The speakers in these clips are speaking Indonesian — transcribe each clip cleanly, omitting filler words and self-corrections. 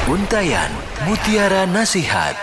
Untayan Mutiara Nasihat.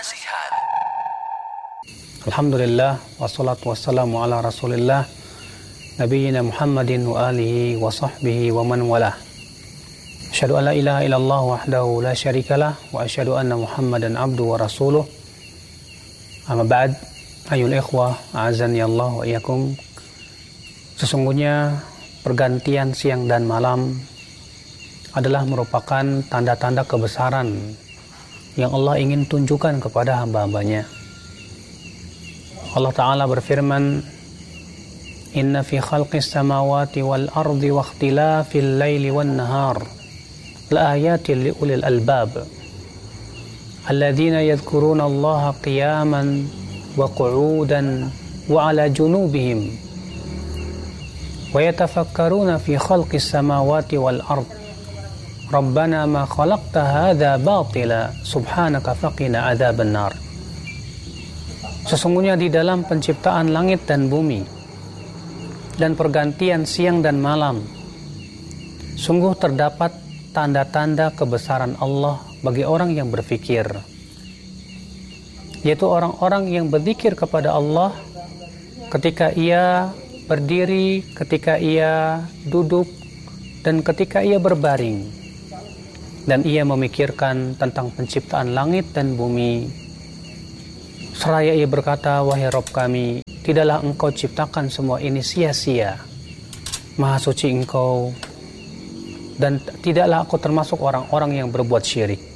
Alhamdulillah, wassalatu wassalamu ala rasulillah Nabiyyina Muhammadin wa alihi wa sahbihi wa man walah. Asyhadu an la ilaha illallah wahdahu la syarikalah wa asyhadu anna Muhammadan abduhu wa rasuluh. Amma ba'd, ayyuhal ikhwah, a'azani Allah wa iyyakum. Sesungguhnya pergantian siang dan malam adalah merupakan tanda-tanda kebesaran yang Allah ingin tunjukkan kepada hamba-hambanya. Allah Ta'ala berfirman, Inna fi khalqis samawati wal ardi wa ikhtilafil laili wan nahar la ayatin li ulil albab alladhina yadhkuruna Allaha qiyaman wa qu'udan wa ala junubihim wa yatafakkaruna fi khalqis samawati wal ardi Rabbana ma khalaqta hadza batila subhanaka faqina adzaban nar. Sesungguhnya di dalam penciptaan langit dan bumi dan pergantian siang dan malam sungguh terdapat tanda-tanda kebesaran Allah bagi orang yang berfikir, yaitu orang-orang yang berzikir kepada Allah ketika ia berdiri, ketika ia duduk, dan ketika ia berbaring. Dan ia memikirkan tentang penciptaan langit dan bumi. Seraya ia berkata, wahai Rabb kami, tidaklah engkau ciptakan semua ini sia-sia. Maha suci engkau, dan tidaklah aku termasuk orang-orang yang berbuat syirik.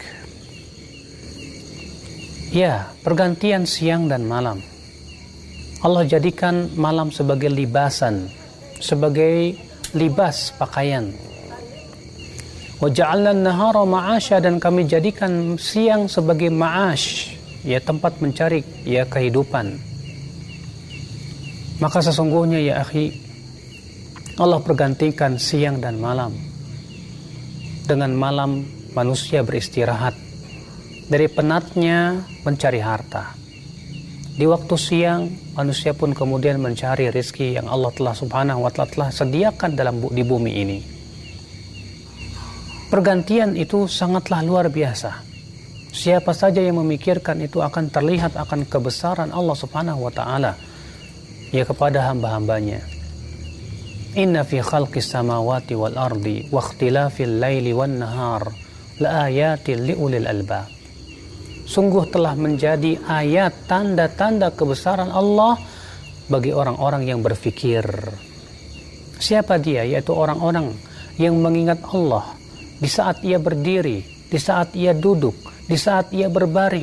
Ya, pergantian siang dan malam. Allah jadikan malam sebagai libasan, sebagai libas pakaian. Wa ja'alna an-nahara ma'asya, dan kami jadikan siang sebagai ma'ash, ya tempat mencari ya kehidupan. Maka sesungguhnya ya akhi, Allah pergantikan siang dan malam. Dengan malam manusia beristirahat dari penatnya mencari harta. Di waktu siang manusia pun kemudian mencari rezeki yang Allah telah subhanahu wa ta'ala telah sediakan di bumi ini. Pergantian itu sangatlah luar biasa. Siapa saja yang memikirkan itu akan terlihat akan kebesaran Allah subhanahu wa ta'ala ya kepada hamba-hambanya. Inna fi khalqis samawati wal ardi wa ikhtilafil laili wan nahar la ayatin li ulil albab. Sungguh telah menjadi ayat tanda-tanda kebesaran Allah bagi orang-orang yang berfikir. Siapa dia? Yaitu orang-orang yang mengingat Allah di saat ia berdiri, di saat ia duduk, di saat ia berbaring.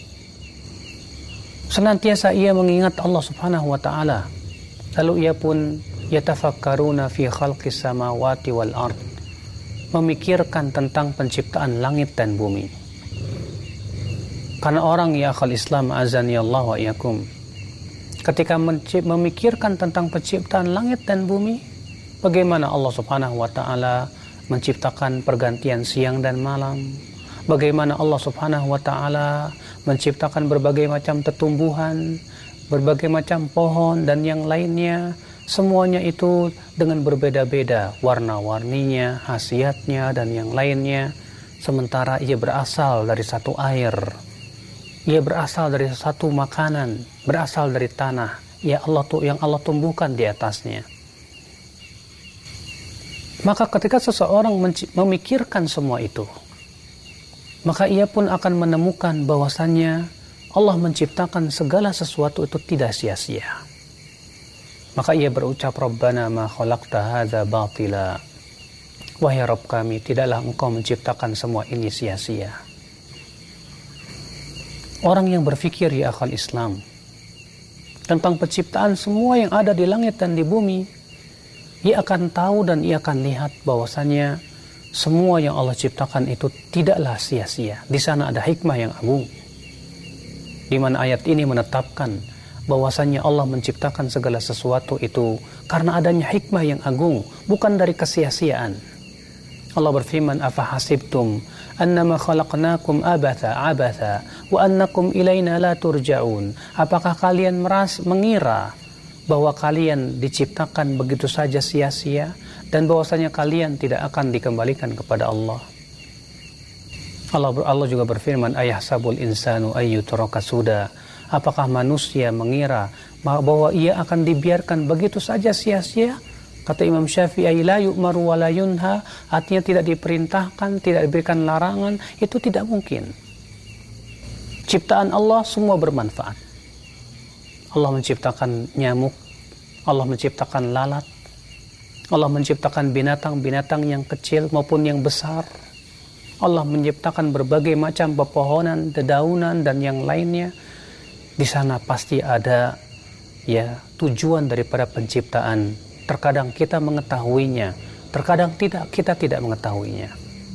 Senantiasa ia mengingat Allah subhanahu wa ta'ala. Lalu ia pun yatafakkaruna fi khalqis samawati wal ard, memikirkan tentang penciptaan langit dan bumi. Karena orang ya akhal Islam azani Allah wa iyakum, ketika memikirkan tentang penciptaan langit dan bumi, bagaimana Allah subhanahu wa ta'ala menciptakan pergantian siang dan malam, bagaimana Allah subhanahu wa ta'ala menciptakan berbagai macam tetumbuhan, berbagai macam pohon dan yang lainnya, semuanya itu dengan berbeda-beda warna-warninya, khasiatnya dan yang lainnya. Sementara ia berasal dari satu air, ia berasal dari satu makanan, berasal dari tanah yang Allah tumbuhkan di atasnya. Maka ketika seseorang memikirkan semua itu, maka ia pun akan menemukan bahwasannya Allah menciptakan segala sesuatu itu tidak sia-sia. Maka ia berucap, Rabbana ma khalaqta hadza batila. Wahai Rabb kami, tidaklah engkau menciptakan semua ini sia-sia. Orang yang berfikir ya akhal Islam tentang penciptaan semua yang ada di langit dan di bumi, ia akan tahu dan ia akan lihat bahwasannya semua yang Allah ciptakan itu tidaklah sia-sia. Di sana ada hikmah yang agung, di mana ayat ini menetapkan bahwasannya Allah menciptakan segala sesuatu itu karena adanya hikmah yang agung, bukan dari kesia-siaan. Allah berfirman, afahasibtum annama khalaqnakum abatha wa annakum ilaina la turja'un. Apakah kalian mengira bahwa kalian diciptakan begitu saja sia-sia dan bahwasanya kalian tidak akan dikembalikan kepada Allah? Allah juga berfirman, ayahsabul insanu ayyutraka suda. Apakah manusia mengira bahwa ia akan dibiarkan begitu saja sia-sia? Kata Imam Syafi'i, la yu'maru wa la yunha, artinya tidak diperintahkan, tidak diberikan larangan, itu tidak mungkin. Ciptaan Allah semua bermanfaat. Allah menciptakan nyamuk, Allah menciptakan lalat, Allah menciptakan binatang-binatang yang kecil maupun yang besar. Allah menciptakan berbagai macam pepohonan, dedaunan dan yang lainnya. Di sana pasti ada tujuan daripada penciptaan. Terkadang kita mengetahuinya, terkadang kita tidak mengetahuinya.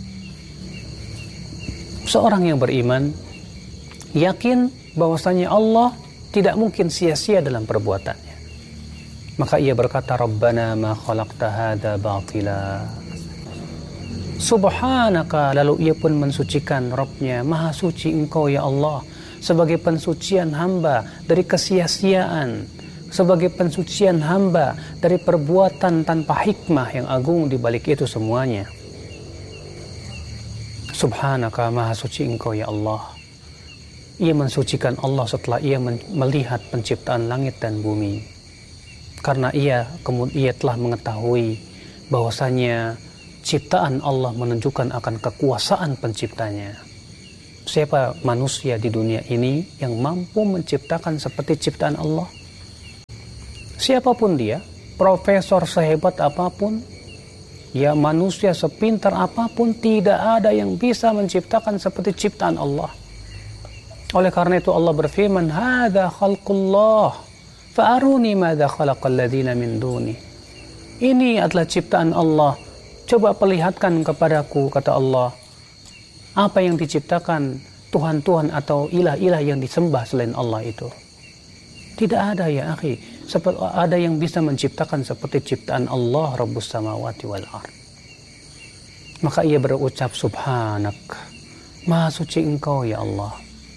Seorang yang beriman yakin bahwasanya Allah tidak mungkin sia-sia dalam perbuatannya. Maka ia berkata, Rabbana ma khalaqta hadza batila. Subhanaka, lalu ia pun mensucikan Rabbnya, maha suci engkau ya Allah, sebagai pensucian hamba dari kesia-siaan, sebagai pensucian hamba dari perbuatan tanpa hikmah yang agung di balik itu semuanya. Subhanaka, maha suci engkau ya Allah. Ia mensucikan Allah setelah ia melihat penciptaan langit dan bumi. Karena ia telah mengetahui bahwasanya ciptaan Allah menunjukkan akan kekuasaan penciptanya. Siapa manusia di dunia ini yang mampu menciptakan seperti ciptaan Allah? Siapapun dia, profesor sehebat apapun, manusia sepintar apapun, tidak ada yang bisa menciptakan seperti ciptaan Allah. Oleh karena itu Allah berfirman, hadza khalqullah fa'aruni madza khalaqal ladzina min duni. Ini adalah ciptaan Allah, coba perlihatkan kepadaku, kata Allah, apa yang diciptakan Tuhan-Tuhan atau ilah-ilah yang disembah selain Allah itu. Tidak ada ya akhi, ada yang bisa menciptakan seperti ciptaan Allah Rabbus samawati wal ard. Maka ia berucap, Subhanak, maha suci engkau ya Allah.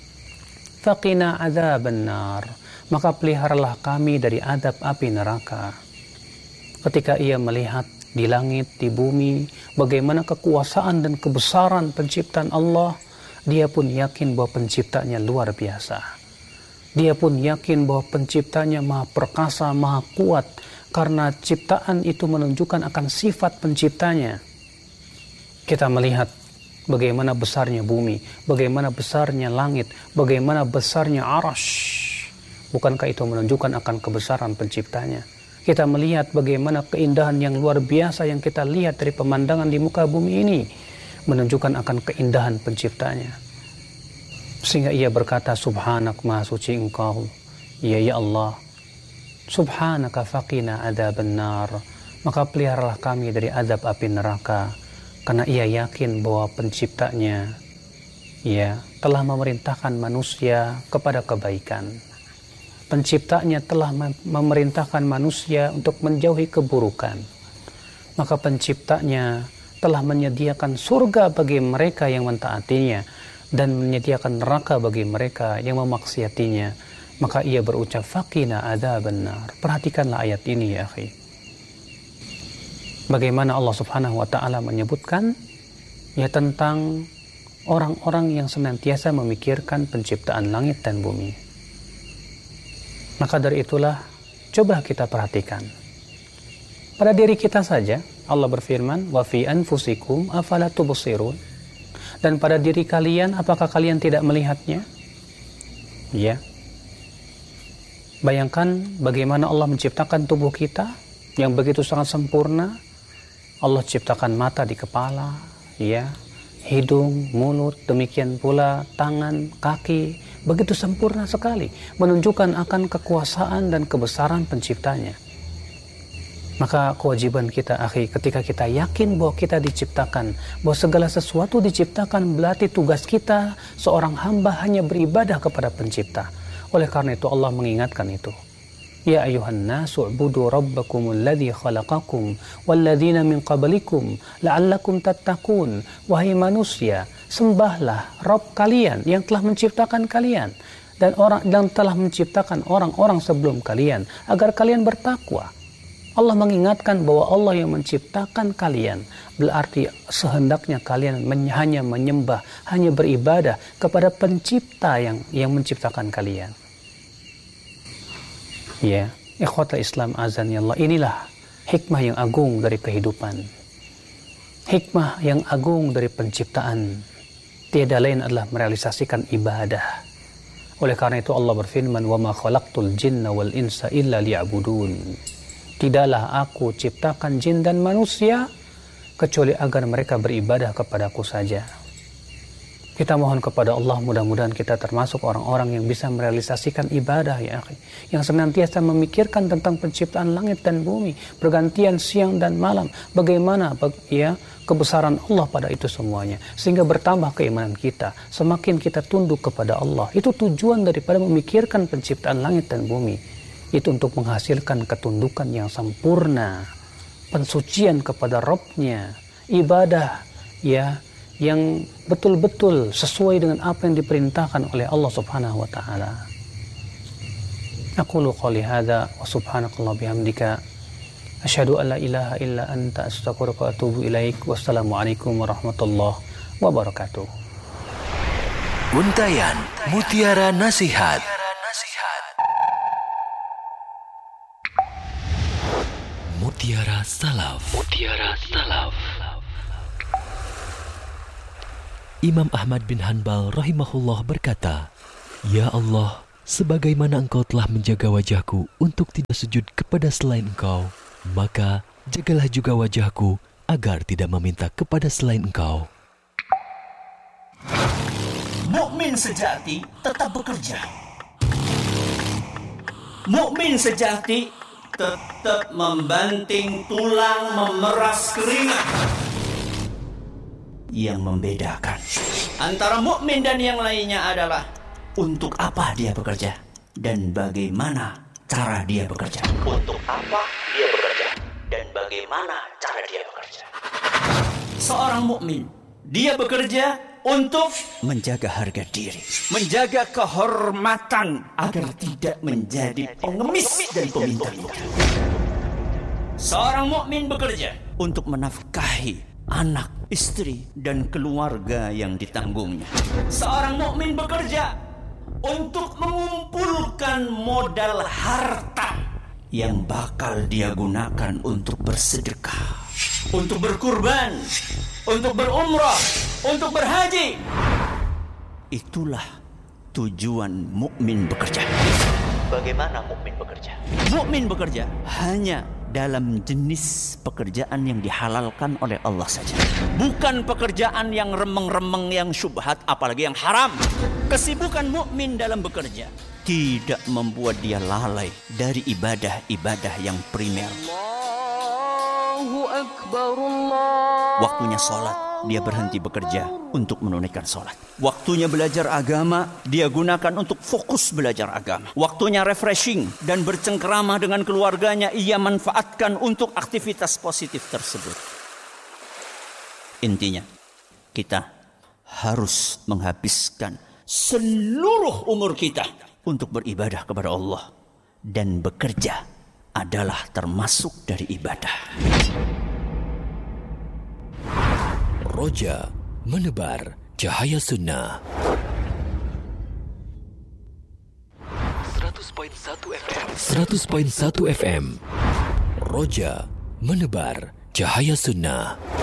Faqina adzaban nar, maka peliharalah kami dari adab api neraka. Ketika ia melihat di langit, di bumi, bagaimana kekuasaan dan kebesaran penciptaan Allah, dia pun yakin bahwa penciptanya luar biasa. Dia pun yakin bahwa penciptanya maha perkasa, maha kuat, karena ciptaan itu menunjukkan akan sifat penciptanya. Kita melihat bagaimana besarnya bumi, bagaimana besarnya langit, bagaimana besarnya arash. Bukankah itu menunjukkan akan kebesaran penciptanya? Kita melihat bagaimana keindahan yang luar biasa yang kita lihat dari pemandangan di muka bumi ini, menunjukkan akan keindahan penciptanya. Sehingga ia berkata, Subhanak, maha suci engkau ya Allah. Subhanaka faqina adzaban nar, maka peliharalah kami dari azab api neraka. Karena ia yakin bahwa penciptanya telah memerintahkan manusia kepada kebaikan. Penciptanya telah memerintahkan manusia untuk menjauhi keburukan. Maka penciptanya telah menyediakan surga bagi mereka yang mentaatinya dan menyediakan neraka bagi mereka yang memaksiatinya. Maka ia berucap, faqina adzaban nar. Perhatikanlah ayat ini ya akhi. Bagaimana Allah Subhanahu wa taala menyebutkan tentang orang-orang yang senantiasa memikirkan penciptaan langit dan bumi. Maka dari itulah coba kita perhatikan. Pada diri kita saja Allah berfirman, wa fi anfusikum afala tubsirun. Dan pada diri kalian, apakah kalian tidak melihatnya? Ya. Bayangkan bagaimana Allah menciptakan tubuh kita yang begitu sangat sempurna. Allah ciptakan mata di kepala, hidung, mulut, demikian pula tangan, kaki, begitu sempurna sekali, menunjukkan akan kekuasaan dan kebesaran penciptanya. Maka kewajiban kita akhi, ketika kita yakin bahwa kita diciptakan, bahwa segala sesuatu diciptakan, berarti tugas kita seorang hamba hanya beribadah kepada pencipta. Oleh karena itu Allah mengingatkan itu. Ya ayuhan nasu ubudu rabbakumul ladzi khalaqakum walladzina min qablikum la'allakum tattaqun. Wahai manusia, sembahlah Rabb kalian yang telah menciptakan kalian dan telah menciptakan orang-orang sebelum kalian agar kalian bertakwa. Allah mengingatkan bahwa Allah yang menciptakan kalian, berarti sehendaknya kalian hanya menyembah, hanya beribadah kepada pencipta yang menciptakan kalian. Ya, ikhwatal Islam azan ya Allah, inilah hikmah yang agung dari kehidupan. Hikmah yang agung dari penciptaan. Tiada lain adalah merealisasikan ibadah. Oleh karena itu Allah berfirman, "Wa ma khalaqtul jinna wal insa illa liya'budun." Tidaklah aku ciptakan jin dan manusia kecuali agar mereka beribadah kepadaku saja. Kita mohon kepada Allah, mudah-mudahan kita termasuk orang-orang yang bisa merealisasikan ibadah ya akhi, yang senantiasa memikirkan tentang penciptaan langit dan bumi, pergantian siang dan malam, bagaimana kebesaran Allah pada itu semuanya, sehingga bertambah keimanan kita, semakin kita tunduk kepada Allah. Itu tujuan daripada memikirkan penciptaan langit dan bumi, itu untuk menghasilkan ketundukan yang sempurna, pensucian kepada Rabb-Nya, ibadah ya yang betul-betul sesuai dengan apa yang diperintahkan oleh Allah Subhanahu wa taala. Aqulu qouli hadza wa subhanakallah bihamdika asyhadu an la ilaha illa anta astaghfiruka wa atubu ilaik. Wassalamualaikum warahmatullahi wabarakatuh. Untayan Mutiara Nasihat. Mutiara Salaf. Mutiara Salaf. Imam Ahmad bin Hanbal rahimahullah berkata, "Ya Allah, sebagaimana Engkau telah menjaga wajahku untuk tidak sujud kepada selain Engkau, maka jagalah juga wajahku agar tidak meminta kepada selain Engkau." Mukmin sejati tetap bekerja. Mukmin sejati tetap membanting tulang, memeras keringat. Yang membedakan antara mukmin dan yang lainnya adalah untuk apa dia bekerja dan bagaimana cara dia bekerja. Untuk apa dia bekerja dan bagaimana cara dia bekerja. Seorang mukmin, dia bekerja untuk menjaga harga diri, menjaga kehormatan agar tidak menjadi pengemis dan peminta-minta. Seorang mukmin bekerja untuk menafkahi anak, istri, dan keluarga yang ditanggungnya. Seorang mukmin bekerja untuk mengumpulkan modal harta yang bakal dia gunakan untuk bersedekah, untuk berkurban, untuk berumrah, untuk berhaji. Itulah tujuan mukmin bekerja. Bagaimana mukmin bekerja? Mukmin bekerja hanya dalam jenis pekerjaan yang dihalalkan oleh Allah saja. Bukan pekerjaan yang remeng-remeng, yang syubhat, apalagi yang haram. Kesibukan mukmin dalam bekerja tidak membuat dia lalai dari ibadah-ibadah yang primer. Allahu Akbar, Allah. Waktunya sholat, dia berhenti bekerja untuk menunaikan sholat. Waktunya belajar agama, dia gunakan untuk fokus belajar agama. Waktunya refreshing dan bercengkerama dengan keluarganya, ia manfaatkan untuk aktivitas positif tersebut. Intinya, kita harus menghabiskan seluruh umur kita untuk beribadah kepada Allah. Dan bekerja adalah termasuk dari ibadah. Roja menebar cahaya sunnah. 100.1 FM. 100.1 FM. Roja menebar cahaya sunnah.